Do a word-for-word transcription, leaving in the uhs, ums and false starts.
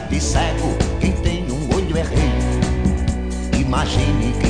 de cego, quem tem um olho é rei. Imagine que